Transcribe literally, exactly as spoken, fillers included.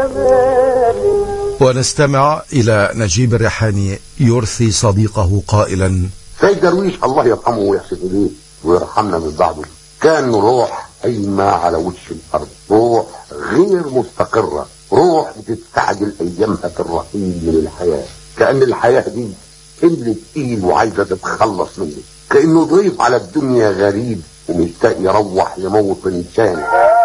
ونستمع إلى نجيب الريحاني يرثي صديقه قائلا: سيد درويش الله يرحمه ويحسن إليه ويرحمنا من بعده، كان روح قايمة على وش الأرض، روح غير مستقرة، روح بتستعجل أيامها الرحيل من الحياة، كأن الحياة دي حمل تقيل وعايزة تتخلص منه، كأنه ضيف على الدنيا غريب ومشتاق يروح لموطن ثاني.